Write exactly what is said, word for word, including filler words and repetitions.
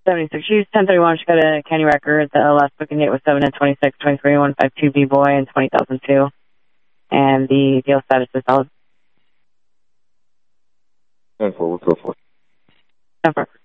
seventy-six Shoes, ten thirty-one, Chicago County Record. The last booking date was seven and twenty-six, twenty-three, one fifty-two B-Boy, and twenty thousand two. And the deal status is solid. ten four, we'll go for it. ten four.